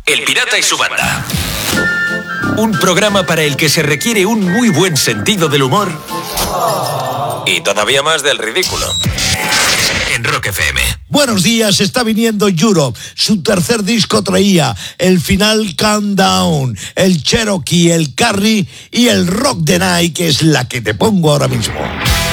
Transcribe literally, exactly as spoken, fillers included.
El Pirata y su banda. Un programa para el que se requiere un muy buen sentido del humor y todavía más del ridículo. En Rock F M. Buenos días, está viniendo Europe. Su tercer disco traía el final Countdown, el Cherokee, el Carrie y el Rock the Night, que es la que te pongo ahora mismo.